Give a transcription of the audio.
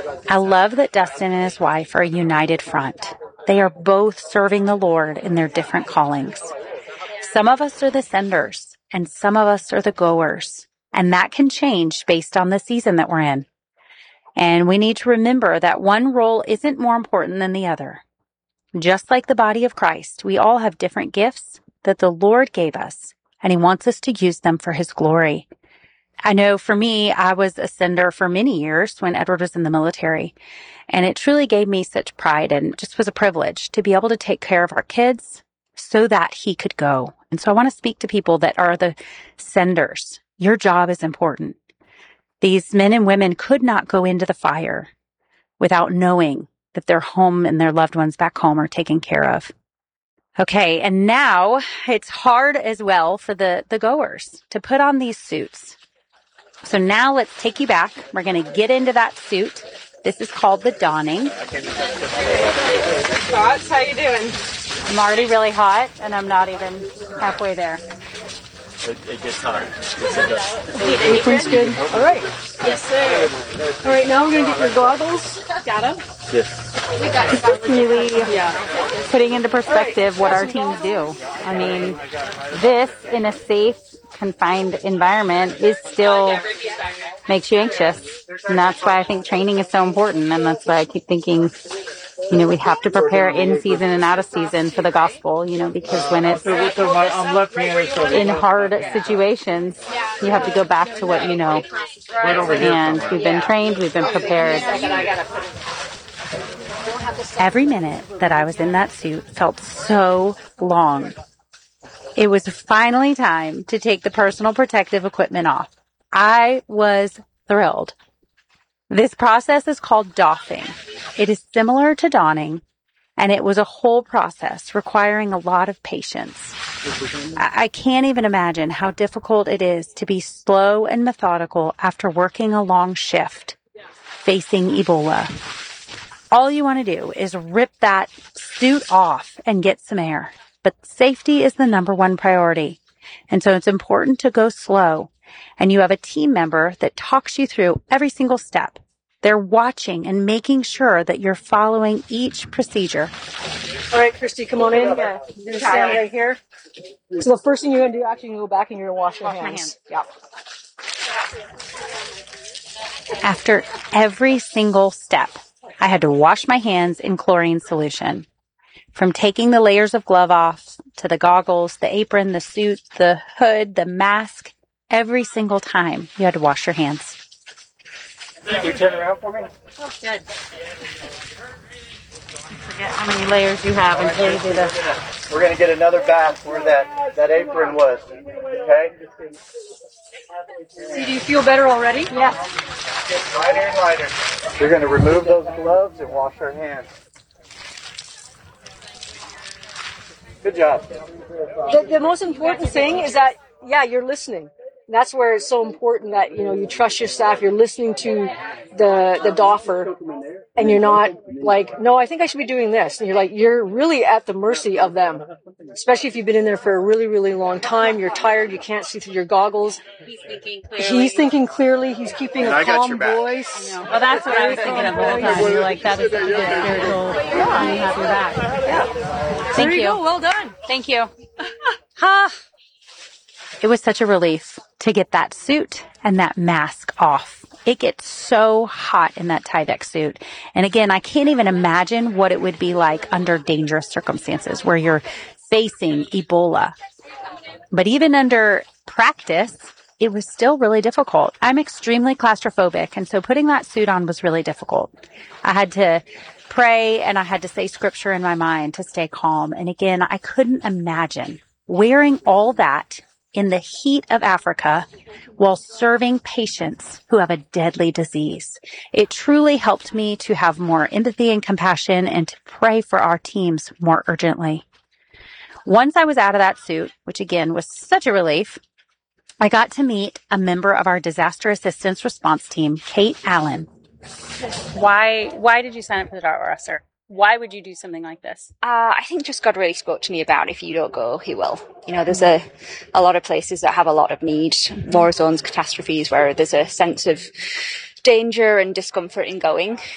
I love that Dustin and his wife are a united front. They are both serving the Lord in their different callings. Some of us are the senders, and some of us are the goers, and that can change based on the season that we're in. And we need to remember that one role isn't more important than the other. Just like the body of Christ, we all have different gifts that the Lord gave us, and He wants us to use them for His glory. I know for me, I was a sender for many years when Edward was in the military, and it truly gave me such pride and just was a privilege to be able to take care of our kids so that he could go. And so I want to speak to people that are the senders. Your job is important. These men and women could not go into the fire without knowing that their home and their loved ones back home are taken care of. Okay, and now it's hard as well for the goers to put on these suits. So now let's take you back. We're going to get into that suit. This is called the donning. Thoughts? How you doing? I'm already really hot, and I'm not even halfway there. It gets hot. Apron's good. All right. Yes, sir. All right, now we're going to get your goggles. Got them? Yes. We got it. Really putting into perspective what our teams do. I mean, this in a safe, confined environment is still makes you anxious. And that's why I think training is so important. And that's why I keep thinking, we have to prepare in season and out of season for the gospel, because when it's in hard situations, you have to go back to what you know. And we've been trained, we've been prepared. Every minute that I was in that suit felt so long. It was finally time to take the personal protective equipment off. I was thrilled. This process is called doffing. It is similar to donning, and it was a whole process requiring a lot of patience. I can't even imagine how difficult it is to be slow and methodical after working a long shift, facing Ebola. All you want to do is rip that suit off and get some air. But safety is the number one priority. And so it's important to go slow. And you have a team member that talks you through every single step. They're watching and making sure that you're following each procedure. All right, Christy, come on in. You're going to stand right here. So the first thing you're going to do, actually, you go back and you're going to wash your hands. Yeah. After every single step, I had to wash my hands in chlorine solution. From taking the layers of glove off to the goggles, the apron, the suit, the hood, the mask, every single time you had to wash your hands. Can you turn around for me? Oh, good. Forget how many layers you have until you do this. We're going to get another bath where that apron was. Okay? See, do you feel better already? Yes. Lighter and lighter. We're going to remove those gloves and wash our hands. Good job. The most important thing is that, you're listening. That's where it's so important that, you trust your staff. You're listening to the doffer, and you're not like, no, I think I should be doing this. And you're really at the mercy of them, especially if you've been in there for a really, really long time. You're tired. You can't see through your goggles. He's thinking clearly. He's keeping a calm voice. Well, that's what I was thinking of the whole time. You're like, that is such a good spiritual, you have your back. Thank you. Go. Well done. Thank you. It was such a relief to get that suit and that mask off. It gets so hot in that Tyvek suit. And again, I can't even imagine what it would be like under dangerous circumstances where you're facing Ebola. But even under practice, it was still really difficult. I'm extremely claustrophobic, and so putting that suit on was really difficult. I had to pray and I had to say scripture in my mind to stay calm. And again, I couldn't imagine wearing all that in the heat of Africa while serving patients who have a deadly disease. It truly helped me to have more empathy and compassion and to pray for our teams more urgently. Once I was out of that suit, which again was such a relief, I got to meet a member of our disaster assistance response team, Kate Allen. Why did you sign up for the RSR? Why would you do something like this? I think just God really spoke to me about if you don't go, He will. There's a lot of places that have a lot of need, war zones, catastrophes, where there's a sense of danger and discomfort in going.